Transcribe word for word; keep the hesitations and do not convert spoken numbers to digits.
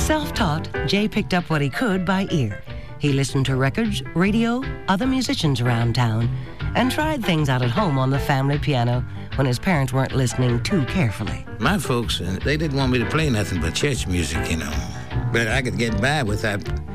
Self-taught, Jay picked up what he could by ear. He listened to records, radio, other musicians around town, and tried things out at home on the family piano when his parents weren't listening too carefully. My folks, they didn't want me to play nothing but church music, you know. But I could get by without